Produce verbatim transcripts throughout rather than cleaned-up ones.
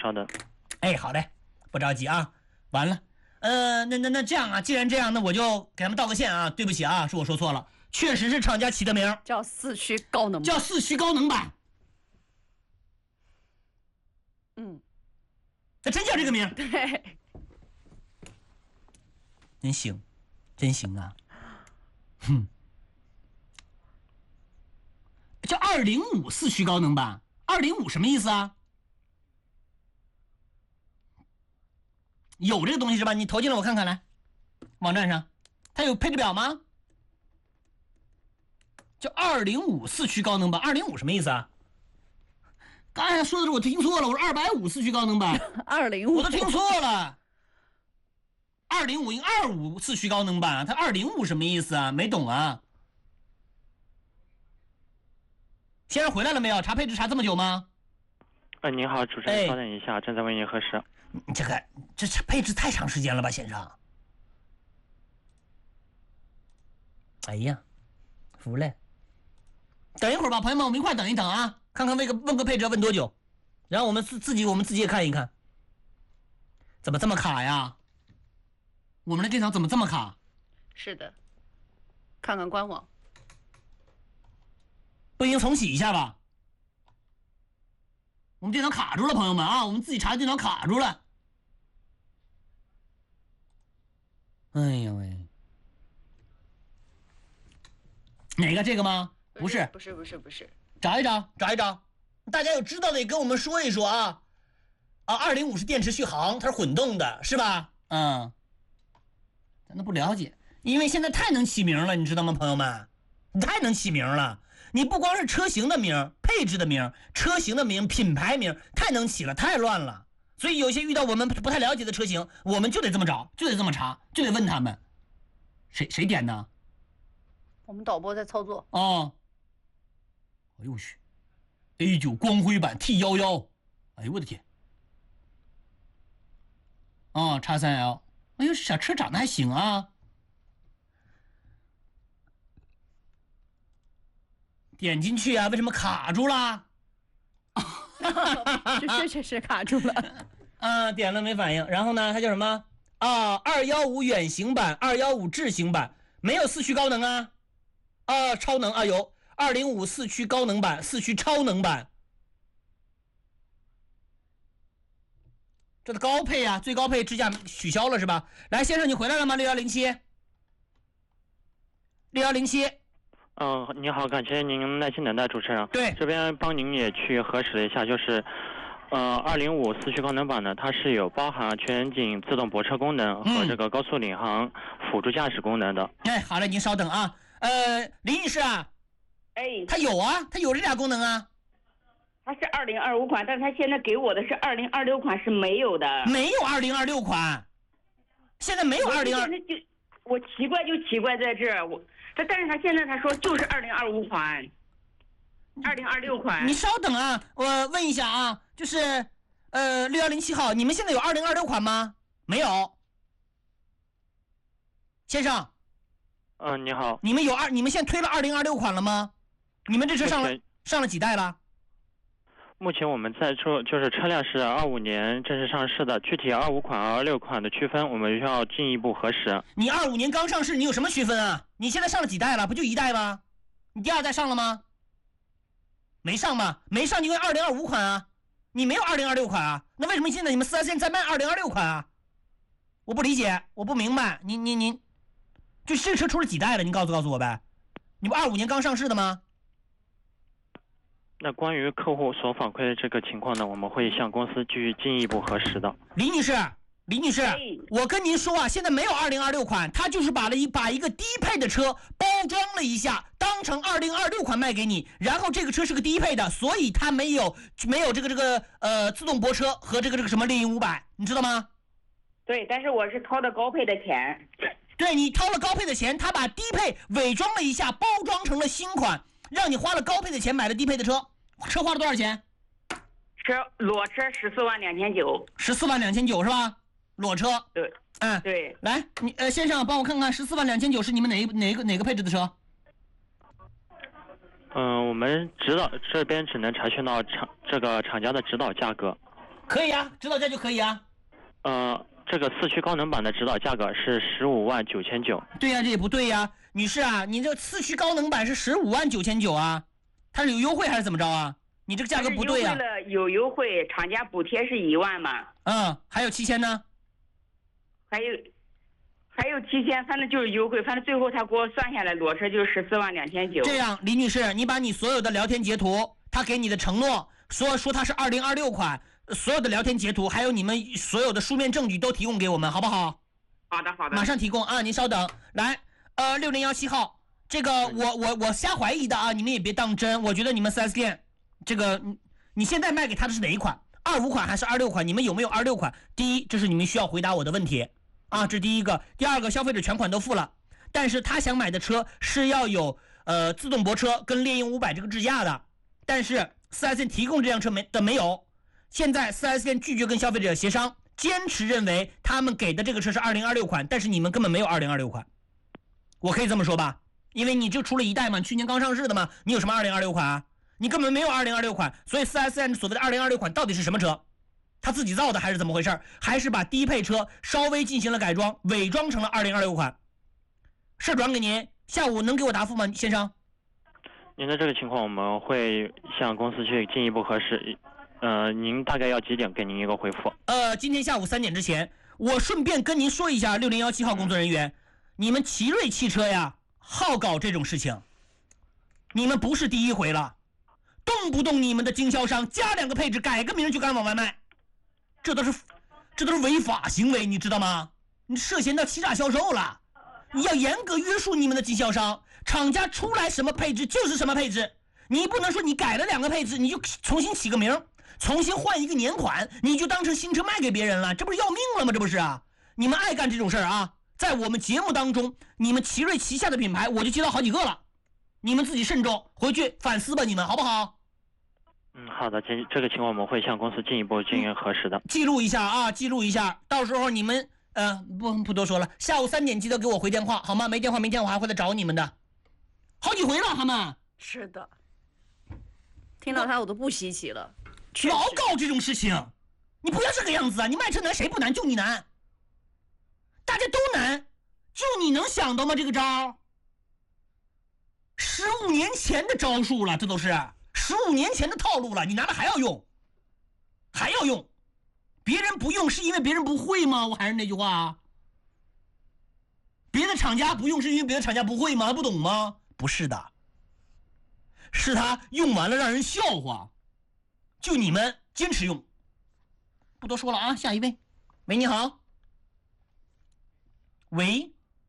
稍等。 哎，好嘞，不着急啊。完了，呃，那那那这样啊，既然这样，那我就给他们道个歉啊，对不起啊，是我说错了，确实是厂家起的名， 叫四驱高能版， 叫四驱高能版。 嗯， 那真叫这个名？ 对， 真行，真行啊。哼，叫二零五四驱高能版，二零五什么意思啊？有这个东西是吧？你投进来我看看来，网站上它有配置表吗？叫二零五四驱高能版，二零五什么意思啊？刚才说的是我听错了，我说二百五四驱高能版， 二零五， 我都听错了。二零五应二五四驱高能版，它二零五什么意思啊？没懂啊。先生回来了没有？查配置查这么久吗？ 呃，您好，主持人，稍等一下，正在为您核实。 你这个这配置太长时间了吧，先生？哎呀，服了。等一会儿吧，朋友们，我们一块等一等啊，看看问个问个配置要问多久，然后我们自自己我们自己也看一看，怎么这么卡呀？我们的电脑怎么这么卡？ 是的，看看官网。 不行，重启一下吧。我们电脑卡住了，朋友们啊，我们自己查电脑卡住了。哎呀喂，哪个这个吗？不是， 不是，不是，不是。 找一找，找一找。大家有知道的也跟我们说一说啊。啊，二零五是电池续航，它是混动的，是吧？嗯，咱都不了解，因为现在太能起名了，你知道吗，朋友们？你太能起名了。你不光是车型的名、配置的名、车型的名、品牌名，太能起了，太乱了。所以有些遇到我们不太了解的车型，我们就得这么找，就得这么查，就得问他们。谁谁点的？ 我们导播在操作。 哦。哎呦我去 ，A 九光辉版 T 一一，哎呦我的天！啊，叉三 L， 哎呦，小车长得还行啊。点进去啊，为什么卡住了？ 确实是卡住了。 啊，点了没反应。然后呢，它叫什么？啊，二一五远行版、二一五智行版，没有四驱高能啊。啊，超能啊有二零五四驱高能版、四驱超能版。这的高配啊，最高配支架取消了是吧？来，先生你回来了吗？六幺零七，六幺零七。 嗯、呃，你好，感谢您耐心等待，主持人。 对， 这边帮您也去核实了一下，就是，呃，二零五四驱高能版呢，它是有包含全景自动泊车功能和这个高速领航辅助驾驶功能的。 哎，好了，您稍等啊。呃，林女士啊， 哎， 它有啊，它有这俩功能啊。 它是二零二五款，但是它现在给我的是二零二六款，是没有的。 没有二零二六款，现在没有二零二。 那就我奇怪就奇怪在这儿，我但但是他现在他说就是二零二五款，二零二六款。 你稍等啊，我问一下啊，就是呃六幺零七号，你们现在有二零二六款吗？没有，先生。 嗯、呃，你好。 你们有二？你们现在推了二零二六款了吗？你们这车上了上了几代了？ 目前我们在说，就是车辆是二五年正式上市的，具体二五款、二六款的区分，我们需要进一步核实。 你二五年刚上市，你有什么区分啊？你现在上了几代了？不就一代吗？你第二代上了吗？没上吗？没上，你就二零二五款啊。你没有二零二六款啊？那为什么现在你们四 S 店在卖二零二六款啊？我不理解，我不明白。你你你，就这车出了几代了？你告诉告诉我呗。你不二五年刚上市的吗？ 那关于客户所反馈的这个情况呢，我们会向公司继续进一步核实的。 李女士，李女士，我跟您说啊，现在没有二零二六款，他就是把了一把一个低配的车包装了一下，当成二零二六款卖给你，然后这个车是个低配的，所以它没有没有这个这个呃自动泊车和这个这个什么猎鹰五百，你知道吗？ 对，但是我是掏的高配的钱。 对，你掏了高配的钱，他把低配伪装了一下，包装成了新款，让你花了高配的钱买了低配的车。车花了多少钱？ 车裸车十四万两千九， 十四万两千九是吧？裸车。 对， 嗯， 对。 来，你呃，先生，帮我看看十四万两千九是你们哪一哪个哪个配置的车？ 嗯、呃，我们指导这边只能查询到厂这个厂家的指导价格。 可以啊，指导价就可以啊。 呃，这个四驱高能版的指导价格是十五万九千九。 对呀、啊，这也不对呀、啊，女士啊，你这四驱高能版是十五万九千九啊，它是有优惠还是怎么着啊？你这个价格不对呀、啊。 优惠了，有优惠，厂家补贴是一万嘛。 嗯，还有七千呢？ 还有。还有七千，反正就是优惠，反正最后他给我算下来，裸车就十四万两千九。 这样，李女士，你把你所有的聊天截图，他给你的承诺，说说他是二零二六款，所有的聊天截图，还有你们所有的书面证据都提供给我们，好不好？ 好的，好的。 马上提供啊！您稍等，来，呃，六零幺七号，这个我我我瞎怀疑的啊，你们也别当真。我觉得你们 四 S 店，这个你现在卖给他的是哪一款？二五款还是二六款？你们有没有二六款？第一，这是你们需要回答我的问题。啊，这是第一个。第二个，消费者全款都付了，但是他想买的车是要有呃自动泊车跟猎鹰五百这个智驾的，但是 四 S 店提供这辆车没的没有。现在 四 S 店拒绝跟消费者协商，坚持认为他们给的这个车是二零二六款，但是你们根本没有二零二六款。我可以这么说吧，因为你就出了一代嘛，去年刚上市的嘛，你有什么二零二六款啊？你根本没有二零二六款，所以 四 S 店所谓的二零二六款到底是什么车？他自己造的还是怎么回事？还是把低配车稍微进行了改装，伪装成了二零二六款？事转给您，下午能给我答复吗，先生？ 您的这个情况我们会向公司去进一步核实，呃，您大概要几点给您一个回复？ 呃，今天下午三点之前。我顺便跟您说一下，六零幺七号工作人员，你们奇瑞汽车呀，好搞这种事情，你们不是第一回了，动不动你们的经销商加两个配置，改个名就敢往外卖。这都是，这都是违法行为，你知道吗？你涉嫌到欺诈销售了，你要严格约束你们的经销商，厂家出来什么配置就是什么配置，你不能说你改了两个配置，你就重新起个名，重新换一个年款，你就当成新车卖给别人了，这不是要命了吗？这不是啊？你们爱干这种事儿啊？在我们节目当中，你们奇瑞旗下的品牌，我就接到好几个了，你们自己慎重，回去反思吧，你们好不好？ 嗯，好的，这这个情况我们会向公司进一步进行核实的。 记录一下啊，记录一下，到时候你们呃不不多说了，下午三点记得给我回电话好吗？没电话明天我还会来找你们的，好几回了，他们。 是的，听到他我都不稀奇了。 老搞这种事情，你不要这个样子啊！你卖车难，谁不难？就你难，大家都难，就你能想到吗？这个招，十五年前的招数了，这都是。十五年前的套路了，你拿了还要用，还要用，别人不用是因为别人不会吗？我还是那句话啊，别的厂家不用是因为别的厂家不会吗？不懂吗？不是的，是他用完了让人笑话，就你们坚持用。不多说了啊，下一位，喂，你好，喂，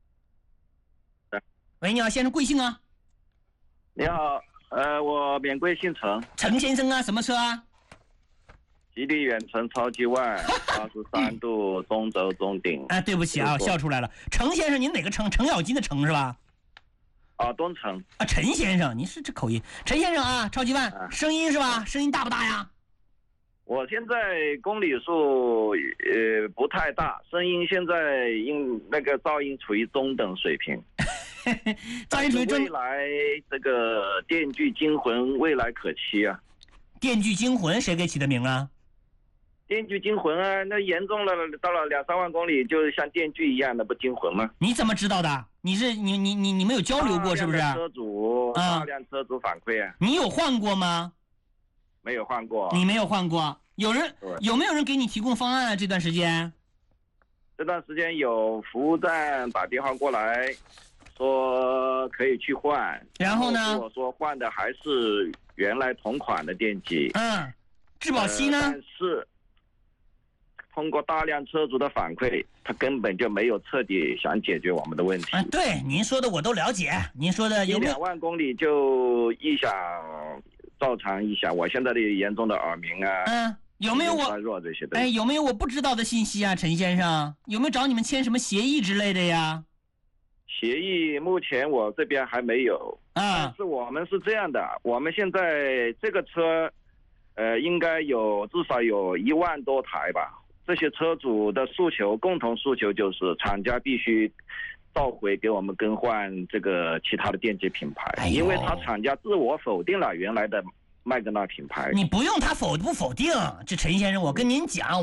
喂，你好，先生，贵姓啊？ 你好。呃，我免贵姓陈， 陈先生啊，什么车啊？ 吉利远程超级外，八十三度中轴中顶。 哎，对不起啊，我笑出来了。程先生，您哪个程？程咬金的程是吧？ 啊，东城。 啊，陈先生，您是这口音。陈先生啊，超级万，啊、声音是吧？声音大不大呀？ 我现在公里数呃不太大，声音现在因那个噪音处于中等水平。 噪音处于中。 未来这个电锯惊魂未来可期啊！ 电锯惊魂谁给起的名啊？ 电锯惊魂啊，那严重了，到了两三万公里，就像电锯一样的，不惊魂吗？ 你怎么知道的？你是你你你你们有交流过是不是？ 车主大量车主反馈啊。 你有换过吗？ 没有换过。 你没有换过？有人有没有人给你提供方案啊？这段时间？ 这段时间有服务站打电话过来，说可以去换。 然后呢？ 我说换的还是原来同款的电机。 嗯，质保期呢？ 呃、但是通过大量车主的反馈，他根本就没有彻底想解决我们的问题。 啊，对，您说的我都了解。您说的有没有？ 一两万公里就异响。照常一下，我现在的严重的耳鸣啊， 嗯，有没有我弱这些的？ 哎，有没有我不知道的信息啊，陈先生？有没有找你们签什么协议之类的呀？ 协议目前我这边还没有啊，但是我们是这样的，我们现在这个车，呃，应该有至少有一万多台吧。这些车主的诉求，共同诉求就是厂家必须召回给我们更换这个其他的电机品牌，哎、因为他厂家自我否定了原来的麦格纳品牌。 你不用他否不否定，这陈先生，我跟您讲。